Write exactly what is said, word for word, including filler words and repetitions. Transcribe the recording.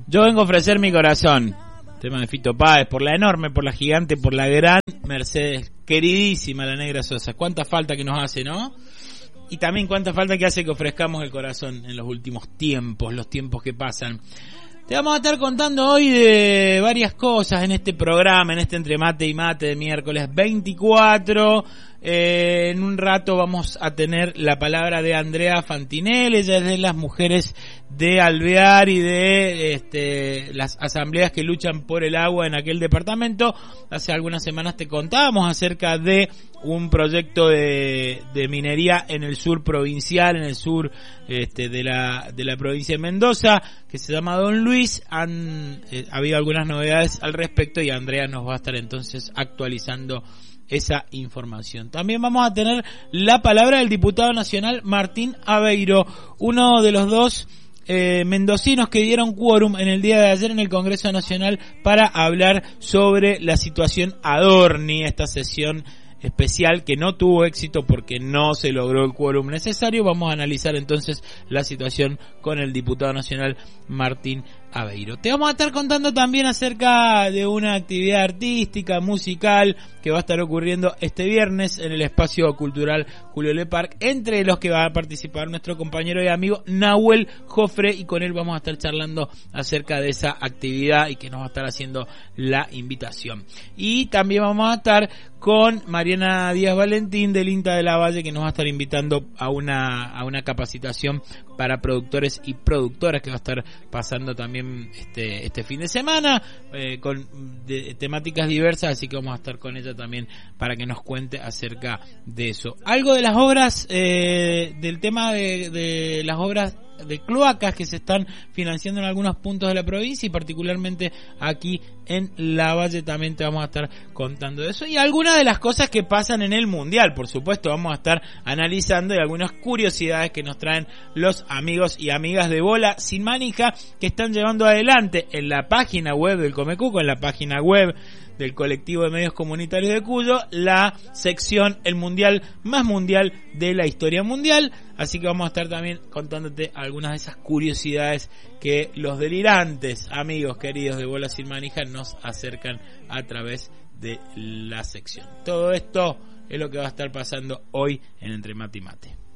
Yo vengo a ofrecer mi corazón. Tema de Fito Páez, por la enorme, por la gigante, por la gran Mercedes, queridísima la Negra Sosa. Cuánta falta que nos hace, ¿no? Y también cuánta falta que hace que ofrezcamos el corazón en los últimos tiempos, los tiempos que pasan. Te vamos a estar contando hoy de varias cosas en este programa, en este Entre Mate y Mate de miércoles veinticuatro. Eh, en un rato vamos a tener la palabra de Andrea Fantinel. Ella es de las mujeres de Alvear y de este, las asambleas que luchan por el agua en aquel departamento. Hace algunas semanas te contábamos acerca de un proyecto de, de minería en el sur provincial, en el sur este, de la de la provincia de Mendoza, que se llama Don Luis. Han eh, habido algunas novedades al respecto y Andrea nos va a estar entonces actualizando esa información. También vamos a tener la palabra del diputado nacional Martín Aveiro, uno de los dos eh, mendocinos que dieron quórum en el día de ayer en el Congreso Nacional para hablar sobre la situación Adorni, esta sesión especial que no tuvo éxito porque no se logró el quórum necesario. Vamos a analizar entonces la situación con el diputado nacional Martín Aveiro. Te vamos a estar contando también acerca de una actividad artística, musical, que va a estar ocurriendo este viernes en el espacio cultural Julio Le Parc, entre los que va a participar nuestro compañero y amigo Nahuel Jofre, y con él vamos a estar charlando acerca de esa actividad y que nos va a estar haciendo la invitación. Y también vamos a estar con Mariana Díaz Valentín del INTA de la Valle, que nos va a estar invitando a una a una capacitación para productores y productoras que va a estar pasando también este este fin de semana eh, con de, temáticas diversas, así que vamos a estar con ella también para que nos cuente acerca de eso. Algo de las obras, eh, del tema de, de las obras de cloacas que se están financiando en algunos puntos de la provincia y particularmente aquí en La Valle también te vamos a estar contando de eso y algunas de las cosas que pasan en el mundial. Por supuesto vamos a estar analizando y algunas curiosidades que nos traen los amigos y amigas de Bola Sin Manija, que están llevando adelante en la página web del Comecuco, en la página web del colectivo de medios comunitarios de Cuyo, la sección El Mundial más mundial de la historia mundial. Así que vamos a estar también contándote algunas de esas curiosidades que los delirantes amigos queridos de Bola Sin Manija nos acercan a través de la sección. Todo esto es lo que va a estar pasando hoy en Entre Mate y Mate.